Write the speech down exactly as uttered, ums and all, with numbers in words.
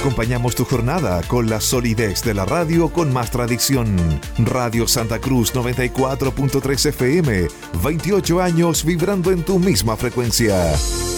Acompañamos tu jornada con la solidez de la radio con más tradición. Radio Santa Cruz noventa y cuatro punto tres F M, veintiocho años vibrando en tu misma frecuencia.